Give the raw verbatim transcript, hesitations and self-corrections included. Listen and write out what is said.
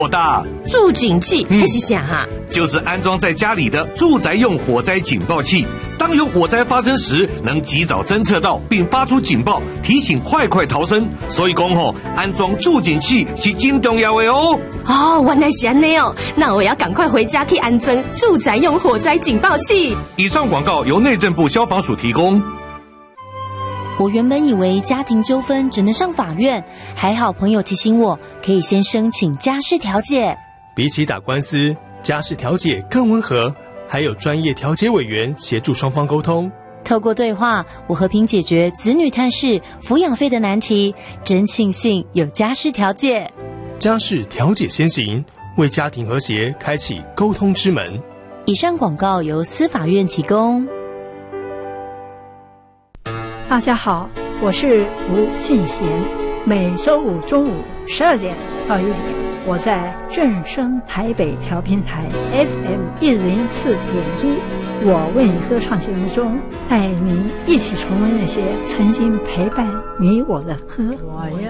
的住警器还是啥哈？ 就是安装在家里的住宅用火灾警报器，当有火灾发生时，能及早侦测到并发出警报，提醒快快逃生。所以讲吼，安装住警器是真重要的哦。 哦，原来是安内哦，那我要赶快回家去安装住宅用火灾警报器。 以上广告由内政部消防署提供。 我原本以为家庭纠纷只能上法院，还好朋友提醒我，可以先申请家事调解。 比起打官司，家事调解更温和，还有专业调解委员协助双方沟通。 透过对话，我和平解决子女探视、抚养费的难题，真庆幸有家事调解。 家事调解先行，为家庭和谐开启沟通之门。 以上广告由司法院提供。 大家好，我是吴俊贤，每周五中午十二点到一点，我在正声台北调频台 F M 一零四点一，我为你歌唱节目中，带您一起重温那些曾经陪伴你我的歌。我要